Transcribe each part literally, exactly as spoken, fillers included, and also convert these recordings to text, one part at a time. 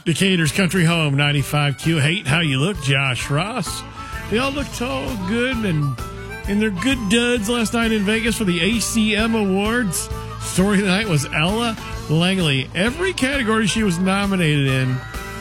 Decatur's Country Home, ninety-five Q. Hate How You Look, Josh Ross. They all looked all good and in their good duds last night in Vegas for the A C M Awards. Story of the night was Ella Langley. Every category she was nominated in,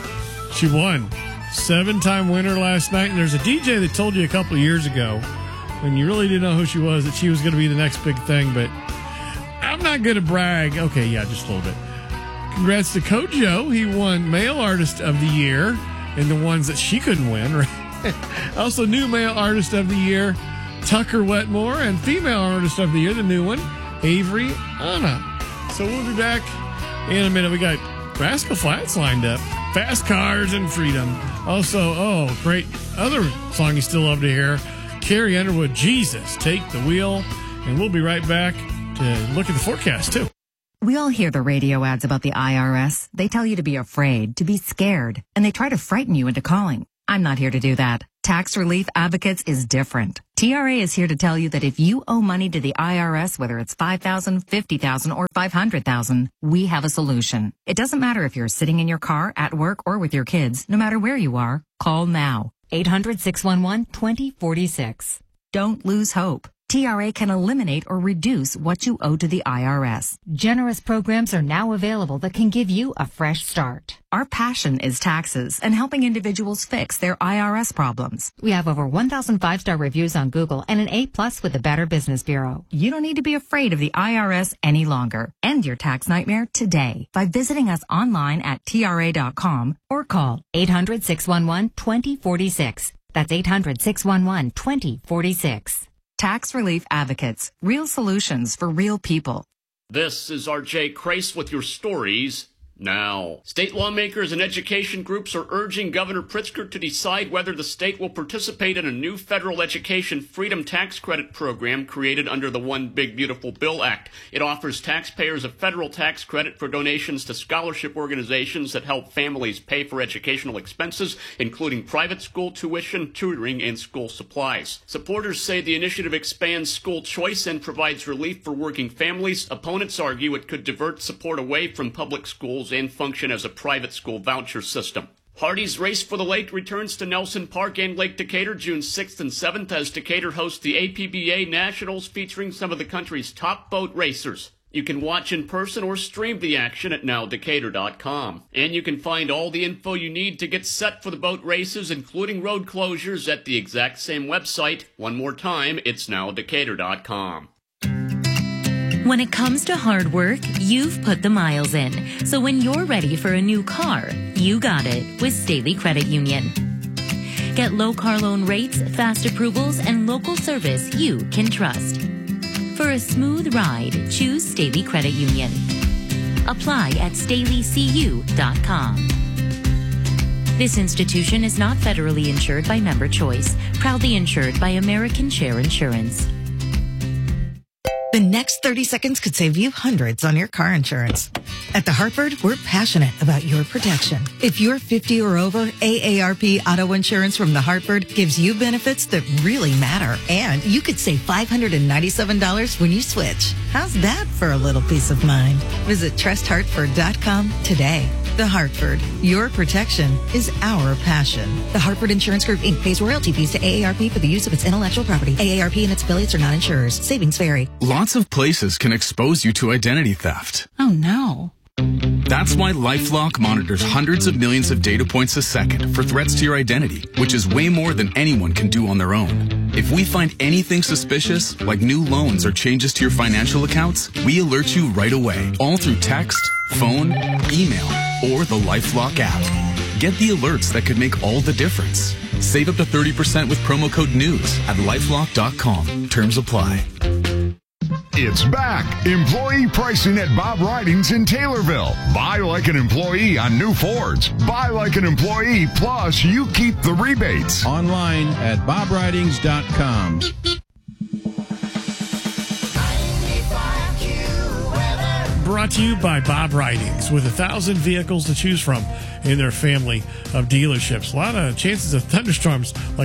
she won. Seven-time winner last night. And there's a D J that told you a couple of years ago, when you really didn't know who she was, that she was going to be the next big thing. But I'm not going to brag. Okay, yeah, just a little bit. Congrats to Kojo. He won Male Artist of the Year in the ones that she couldn't win. Right? Also, New Male Artist of the Year, Tucker Wetmore, and Female Artist of the Year, the new one, Avery Anna. So we'll be back in a minute. We got Rascal Flatts lined up. Fast Cars and Freedom. Also, oh, great other song you still love to hear. Carrie Underwood, Jesus, Take the Wheel. And we'll be right back to look at the forecast, too. We all hear the radio ads about the I R S. They tell you to be afraid, to be scared, and they try to frighten you into calling. I'm not here to do that. Tax Relief Advocates is different. T R A is here to tell you that if you owe money to the I R S, whether it's five thousand dollars, fifty thousand dollars, or five hundred thousand dollars, we have a solution. It doesn't matter if you're sitting in your car, at work, or with your kids. No matter where you are, call now. eight hundred, six one one, two zero four six. Don't lose hope. T R A can eliminate or reduce what you owe to the I R S. Generous programs are now available that can give you a fresh start. Our passion is taxes and helping individuals fix their I R S problems. We have over one thousand five-star reviews on Google and an A plus with the Better Business Bureau. You don't need to be afraid of the I R S any longer. End your tax nightmare today by visiting us online at T R A dot com or call eight hundred, six one one, two zero four six. That's eight hundred, six one one, two zero four six. Tax Relief Advocates. Real solutions for real people. This is R J Crace with your stories now. State lawmakers and education groups are urging Governor Pritzker to decide whether the state will participate in a new federal education freedom tax credit program created under the One Big Beautiful Bill Act. It offers taxpayers a federal tax credit for donations to scholarship organizations that help families pay for educational expenses, including private school tuition, tutoring, and school supplies. Supporters say the initiative expands school choice and provides relief for working families. Opponents argue it could divert support away from public schools and function as a private school voucher system. Hardy's Race for the Lake returns to Nelson Park and Lake Decatur June sixth and seventh as Decatur hosts the A P B A Nationals featuring some of the country's top boat racers. You can watch in person or stream the action at now decatur dot com. And you can find all the info you need to get set for the boat races, including road closures, at the exact same website. One more time, it's now decatur dot com. When it comes to hard work, you've put the miles in. So when you're ready for a new car, you got it with Staley Credit Union. Get low car loan rates, fast approvals, and local service you can trust. For a smooth ride, choose Staley Credit Union. Apply at staley c u dot com. This institution is not federally insured by Member Choice, proudly insured by American Share Insurance. The next thirty seconds could save you hundreds on your car insurance. At The Hartford, we're passionate about your protection. If you're fifty or over, A A R P Auto Insurance from The Hartford gives you benefits that really matter. And you could save five hundred ninety-seven dollars when you switch. How's that for a little peace of mind? Visit trust hartford dot com today. The Hartford, your protection is our passion. The Hartford Insurance Group, Incorporated pays royalty fees to A A R P for the use of its intellectual property. A A R P and its affiliates are not insurers. Savings vary. Lots of places can expose you to identity theft. Oh, no. That's why LifeLock monitors hundreds of millions of data points a second for threats to your identity, which is way more than anyone can do on their own. If we find anything suspicious, like new loans or changes to your financial accounts, we alert you right away, all through text, phone, email, or the LifeLock app. Get the alerts that could make all the difference. Save up to thirty percent with promo code NEWS at lifelock dot com. Terms apply. It's back. Employee pricing at Bob Ridings in Taylorville. Buy like an employee on new Fords. Buy like an employee, plus you keep the rebates. Online at bob ridings dot com. Brought to you by Bob Ridings, with a thousand vehicles to choose from in their family of dealerships. A lot of chances of thunderstorms like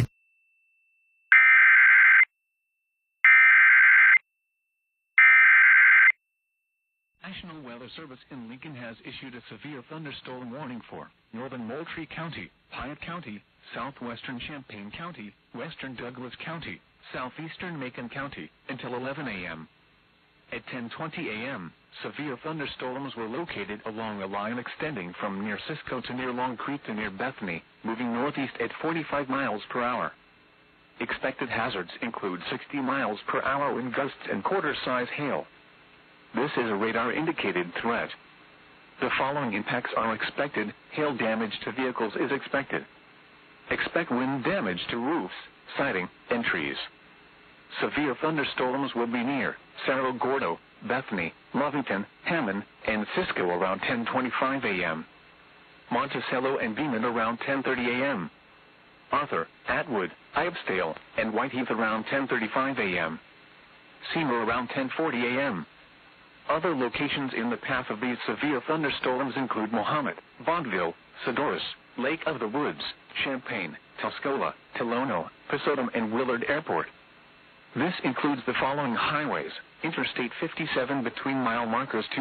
National Weather Service in Lincoln has issued a severe thunderstorm warning for northern Moultrie County, Piatt County, southwestern Champaign County, western Douglas County, southeastern Macon County, until eleven a.m. At ten twenty a.m., severe thunderstorms were located along a line extending from near Cisco to near Long Creek to near Bethany, moving northeast at forty-five miles per hour. Expected hazards include sixty miles per hour wind gusts and quarter-size hail. This is a radar-indicated threat. The following impacts are expected. Hail damage to vehicles is expected. Expect wind damage to roofs, siding, and trees. Severe thunderstorms will be near Cerro Gordo, Bethany, Lovington, Hammond, and Cisco around ten twenty-five a.m. Monticello and Beeman around ten thirty a.m. Arthur, Atwood, Ibsdale, and Whiteheath around ten thirty-five a.m. Seymour around ten forty a.m. Other locations in the path of these severe thunderstorms include Mohammed, Vaudeville, Sadorus, Lake of the Woods, Champaign, Tuscola, Tolono, Pisodum, and Willard Airport. This includes the following highways: Interstate fifty-seven between mile markers two